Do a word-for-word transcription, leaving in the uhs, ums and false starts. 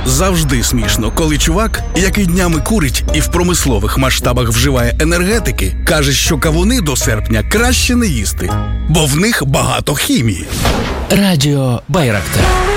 Завжди смішно, коли чувак, який днями курить і в промислових масштабах вживає енергетики, каже, що кавуни до серпня краще не їсти, бо в них багато хімії. Радіо Байрактар.